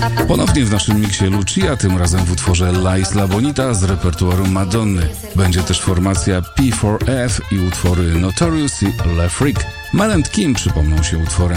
Ponownie w naszym miksie Lucia, tym razem w utworze La Isla Bonita z repertuaru Madonny. Będzie też formacja P4F i utwory Notorious i Le Freak. Mel and Kim przypomną się utworem